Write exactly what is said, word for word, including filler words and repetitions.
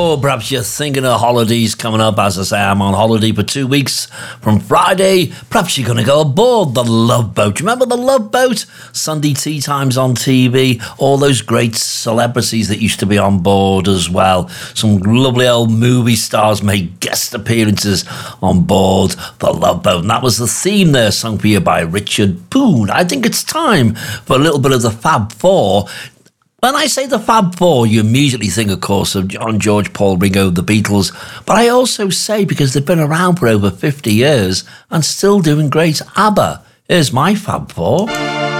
Oh, perhaps you're thinking of holidays coming up. As I say, I'm on holiday for two weeks from Friday. Perhaps you're going to go aboard the Love Boat. Remember the Love Boat? Sunday tea times on T V. All those great celebrities that used to be on board as well. Some lovely old movie stars made guest appearances on board the Love Boat. And that was the theme there, sung for you by Richard Boone. I think it's time for a little bit of the Fab Four. When I say the Fab Four, you immediately think, of course, of John, George, Paul, Ringo, the Beatles. But I also say, because they've been around for over fifty years and still doing great, ABBA. Here's my Fab Four.